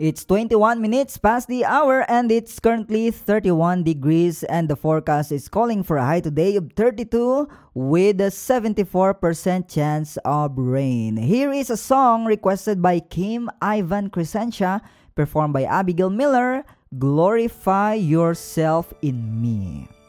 It's 21 minutes past the hour and it's currently 31 degrees and the forecast is calling for a high today of 32 with a 74% chance of rain. Here is a song requested by Kim Ivan Crescentia, performed by Abigail Miller, Glorify Yourself in Me.